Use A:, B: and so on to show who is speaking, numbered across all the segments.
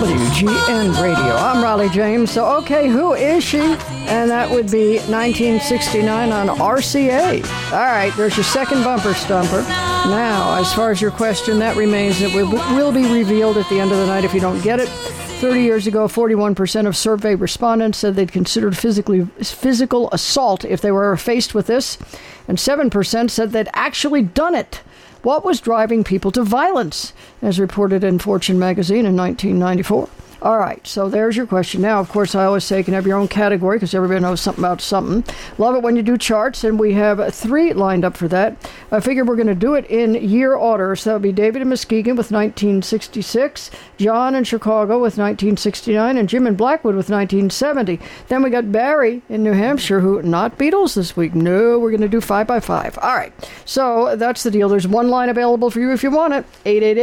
A: WGN Radio. I'm Raleigh James. So, okay, who is she? And that would be 1969 on RCA. All right, there's your second bumper stumper. Now, as far as your question, that remains. It will be revealed at the end of the night if you don't get it. 30 years ago, 41% of survey respondents said they'd considered physical assault if they were faced with this, and 7% said they'd actually done it. What was driving people to violence, as reported in Fortune magazine in 1994? All right, so there's your question. Now, of course, I always say you can have your own category because everybody knows something about something. Love it when you do charts, and we have 3 lined up for that. I figure we're going to do it in year order. So that would be David in Muskegon with 1966, John in Chicago with 1969, and Jim in Blackwood with 1970. Then we got Barry in New Hampshire, who, not Beatles this week. No, we're going to do 5 by 5. All right, so that's the deal. There's one line available for you if you want it.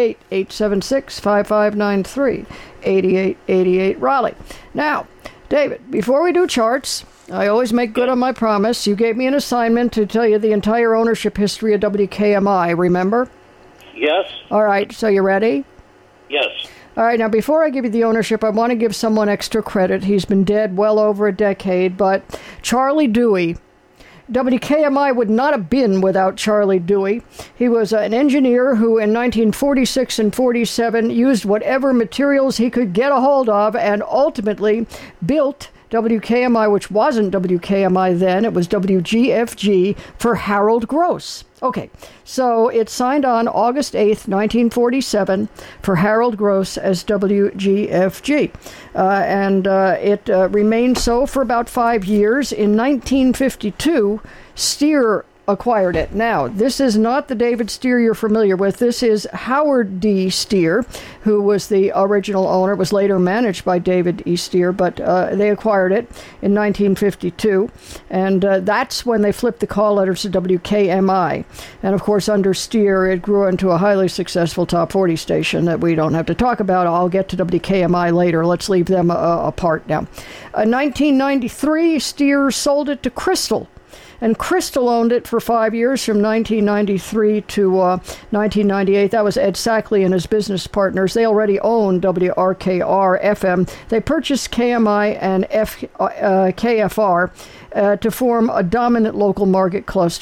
A: 888-876-5593. 8888 Raleigh. Now, David, before we do charts, I always make good on my promise. You gave me an assignment to tell you the entire ownership history of WKMI, remember?
B: Yes.
A: All right, so you ready?
B: Yes.
A: All right, now before I give you the ownership, I want to give someone extra credit. He's been dead well over a decade, but Charlie Dewey. WKMI would not have been without Charlie Dewey. He was an engineer who in 1946 and 47 used whatever materials he could get a hold of and ultimately built WKMI, which wasn't WKMI then. It was WGFG for Harold Gross. Okay, so it signed on August 8th, 1947 for Harold Gross as WGFG. And it remained so for about 5 years. In 1952, Steer acquired it. Now, this is not the David Steer you're familiar with. This is Howard D. Steer, who was the original owner. It was later managed by David E. Steer, but they acquired it in 1952. And that's when they flipped the call letters to WKMI. And, of course, under Steer, it grew into a highly successful top 40 station that we don't have to talk about. I'll get to WKMI later. Let's leave them apart now. In 1993, Steer sold it to Crystal. And Crystal owned it for 5 years, from 1993 to 1998. That was Ed Sackley and his business partners. They already owned WRKR-FM. They purchased KMI and KFR to form a dominant local market cluster.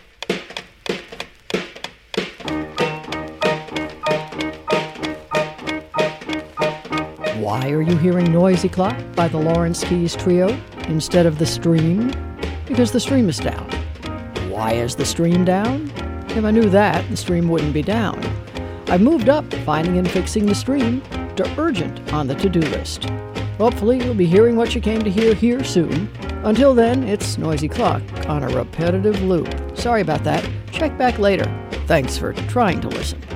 A: Why are you hearing Noisy Clock by the Lawrence Keys Trio instead of The Stream? Because the stream is down. Why is the stream down? If I knew that, the stream wouldn't be down. I moved up finding and fixing the stream to urgent on the to-do list. Hopefully you'll be hearing what you came to hear here soon. Until then, it's Noisy Clock on a repetitive loop. Sorry about that. Check back later. Thanks for trying to listen.